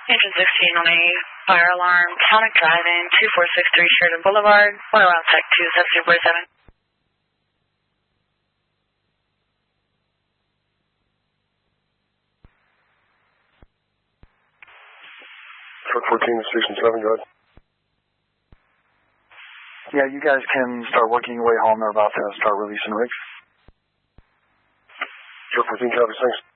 Engine 16 on a fire alarm, Tonic Drive-In, 2463 Sheridan Boulevard, Oil Out Tech 27247. Truck 14 to Station 7, go ahead. Yeah, you guys can start working your way home. They're about to start releasing rigs. Truck 14, copy, thanks.